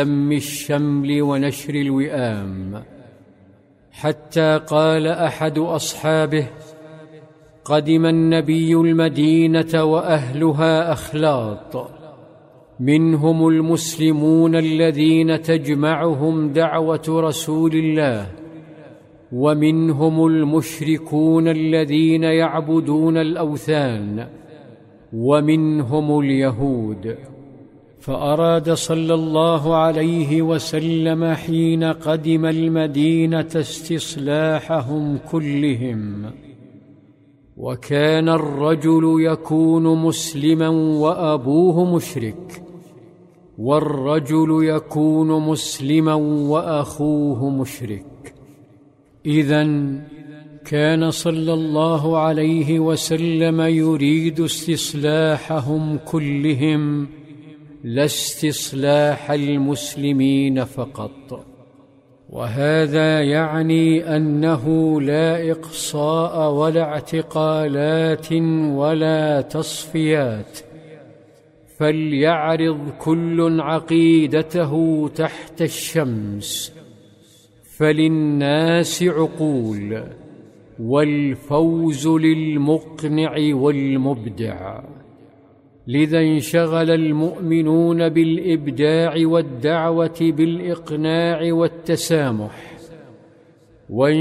لم الشمل ونشر الوئام، حتى قال أحد أصحابه: قدم النبي المدينة وأهلها أخلاط، منهم المسلمون الذين تجمعهم دعوة رسول الله، ومنهم المشركون الذين يعبدون الأوثان، ومنهم اليهود. فأراد صلى الله عليه وسلم حين قدم المدينة استصلاحهم كلهم. وكان الرجل يكون مسلما وأبوه مشرك، والرجل يكون مسلما وأخوه مشرك. إذن كان صلى الله عليه وسلم يريد استصلاحهم كلهم، لا استصلاح المسلمين فقط. وهذا يعني أنه لا إقصاء ولا اعتقالات ولا تصفيات، فليعرض كل عقيدته تحت الشمس، فللناس عقول، والفوز للمقنع والمبدع. لذا انشغل المؤمنون بالإبداع والدعوة بالإقناع والتسامح،